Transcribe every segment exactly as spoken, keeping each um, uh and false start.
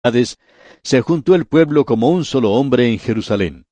se juntó el pueblo como un solo hombre en Jerusalén.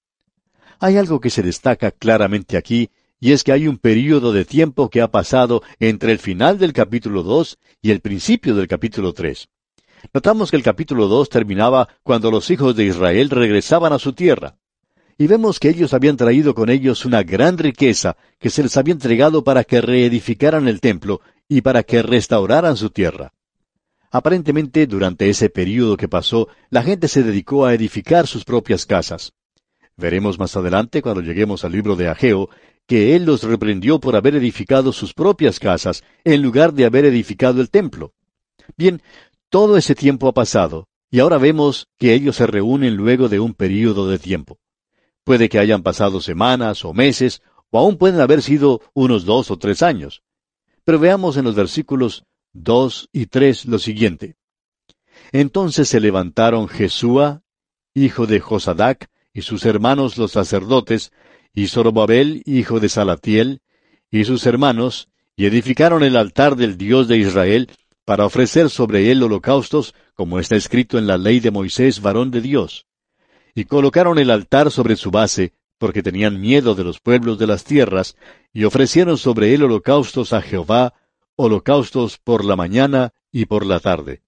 Hay algo que se destaca claramente aquí, y es que hay un período de tiempo que ha pasado entre el final del capítulo dos y el principio del capítulo tres. Notamos que el capítulo dos terminaba cuando los hijos de Israel regresaban a su tierra. Y vemos que ellos habían traído con ellos una gran riqueza que se les había entregado para que reedificaran el templo y para que restauraran su tierra. Aparentemente, durante ese período que pasó, la gente se dedicó a edificar sus propias casas. Veremos más adelante, cuando lleguemos al libro de Ageo, que él los reprendió por haber edificado sus propias casas, en lugar de haber edificado el templo. Bien, todo ese tiempo ha pasado, y ahora vemos que ellos se reúnen luego de un período de tiempo. Puede que hayan pasado semanas o meses, o aún pueden haber sido unos dos o tres años. Pero veamos en los versículos dos y tres lo siguiente. Entonces se levantaron Jesúa, hijo de Josadac, y sus hermanos los sacerdotes, y Zorobabel, hijo de Salatiel, y sus hermanos, y edificaron el altar del Dios de Israel, para ofrecer sobre él holocaustos, como está escrito en la ley de Moisés, varón de Dios. Y colocaron el altar sobre su base, porque tenían miedo de los pueblos de las tierras, y ofrecieron sobre él holocaustos a Jehová, holocaustos por la mañana y por la tarde.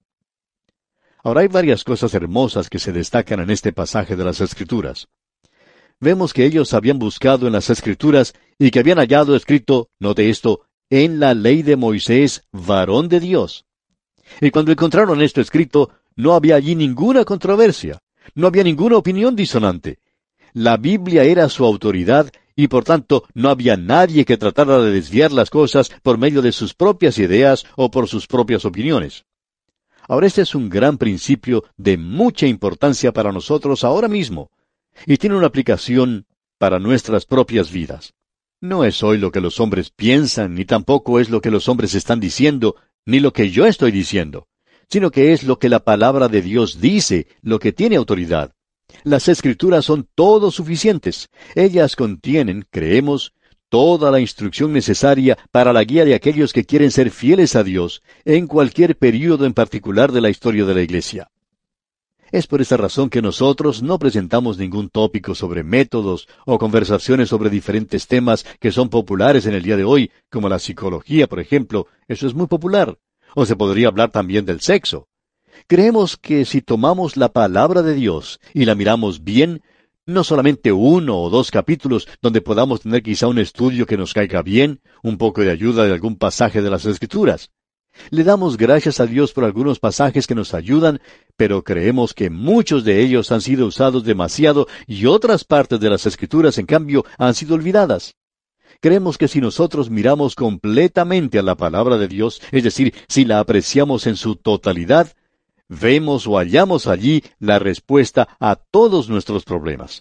Ahora hay varias cosas hermosas que se destacan en este pasaje de las Escrituras. Vemos que ellos habían buscado en las Escrituras y que habían hallado escrito, note esto, en la ley de Moisés, varón de Dios. Y cuando encontraron esto escrito, no había allí ninguna controversia, no había ninguna opinión disonante. La Biblia era su autoridad y por tanto no había nadie que tratara de desviar las cosas por medio de sus propias ideas o por sus propias opiniones. Ahora este es un gran principio de mucha importancia para nosotros ahora mismo, y tiene una aplicación para nuestras propias vidas. No es hoy lo que los hombres piensan, ni tampoco es lo que los hombres están diciendo, ni lo que yo estoy diciendo, sino que es lo que la palabra de Dios dice, lo que tiene autoridad. Las Escrituras son todo suficientes. Ellas contienen, creemos, toda la instrucción necesaria para la guía de aquellos que quieren ser fieles a Dios en cualquier período en particular de la historia de la Iglesia. Es por esta razón que nosotros no presentamos ningún tópico sobre métodos o conversaciones sobre diferentes temas que son populares en el día de hoy, como la psicología, por ejemplo. Eso es muy popular. O se podría hablar también del sexo. Creemos que si tomamos la palabra de Dios y la miramos bien, no solamente uno o dos capítulos donde podamos tener quizá un estudio que nos caiga bien, un poco de ayuda de algún pasaje de las Escrituras. Le damos gracias a Dios por algunos pasajes que nos ayudan, pero creemos que muchos de ellos han sido usados demasiado y otras partes de las Escrituras, en cambio, han sido olvidadas. Creemos que si nosotros miramos completamente a la palabra de Dios, es decir, si la apreciamos en su totalidad, vemos o hallamos allí la respuesta a todos nuestros problemas.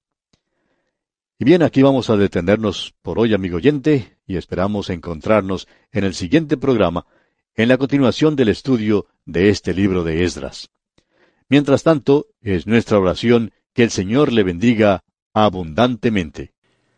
Y bien, aquí vamos a detenernos por hoy, amigo oyente, y esperamos encontrarnos en el siguiente programa, en la continuación del estudio de este libro de Esdras. Mientras tanto, es nuestra oración que el Señor le bendiga abundantemente.